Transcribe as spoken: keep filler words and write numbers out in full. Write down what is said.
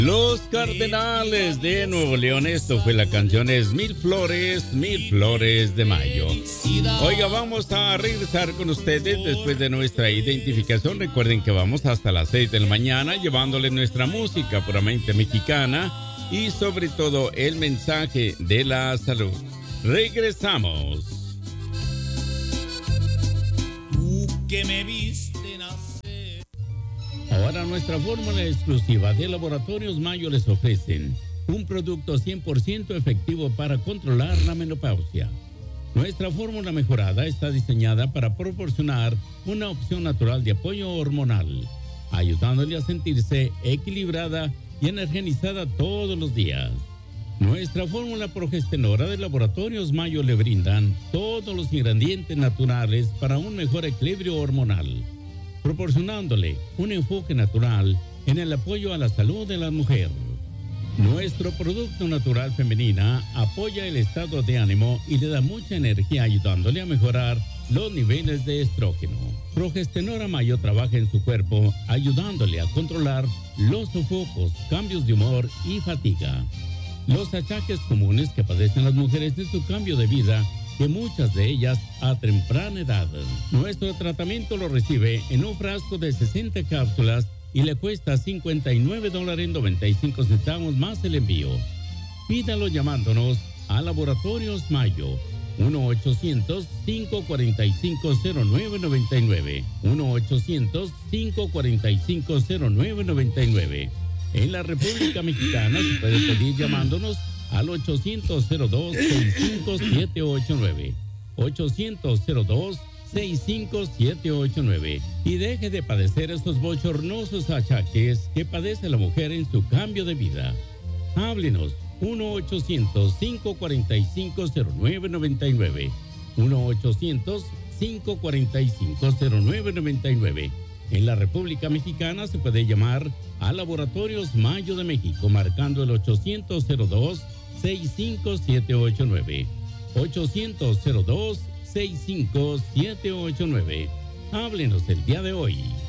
Los Cardenales de Nuevo León, esto fue la canción es Mil Flores, Mil Flores de Mayo. Oiga, vamos a regresar con ustedes después de nuestra identificación. Recuerden que vamos hasta las seis de la mañana llevándoles nuestra música puramente mexicana y sobre todo el mensaje de la salud. Regresamos. Tú que me viste nacer. Ahora nuestra fórmula exclusiva de Laboratorios Mayo les ofrecen un producto cien por ciento efectivo para controlar la menopausia. Nuestra fórmula mejorada está diseñada para proporcionar una opción natural de apoyo hormonal, ayudándole a sentirse equilibrada y energizada todos los días. Nuestra fórmula progesterona de Laboratorios Mayo le brindan todos los ingredientes naturales para un mejor equilibrio hormonal, proporcionándole un enfoque natural en el apoyo a la salud de la mujer. Nuestro producto natural femenina apoya el estado de ánimo y le da mucha energía ayudándole a mejorar los niveles de estrógeno. Progesterona Mayo trabaja en su cuerpo ayudándole a controlar los sofocos, cambios de humor y fatiga. Los achaques comunes que padecen las mujeres en su cambio de vida, que muchas de ellas a temprana edad. Nuestro tratamiento lo recibe en un frasco de sesenta cápsulas y le cuesta cincuenta y nueve dólares noventa y cinco centavos más el envío. Pídalo llamándonos a Laboratorios Mayo, uno ochocientos, cinco cuatro cinco, cero nueve nueve nueve, uno ochocientos, cinco cuatro cinco, cero nueve nueve nueve. En la República Mexicana se puede pedir llamándonos al ochocientos cero dos, sesenta y cinco, setecientos ochenta y nueve, ochocientos cero dos, sesenta y cinco, setecientos ochenta y nueve, y deje de padecer estos bochornosos achaques que padece la mujer en su cambio de vida. Háblenos uno ochocientos, cinco cuatro cinco, cero nueve nueve nueve, uno ochocientos, cinco cuatro cinco, cero nueve nueve nueve. En la República Mexicana se puede llamar a Laboratorios Mayo de México marcando el ochocientos cero dos, sesenta y cinco, setecientos ochenta y nueve, ochocientos cero dos, sesenta y cinco, setecientos ochenta y nueve. Háblenos el día de hoy.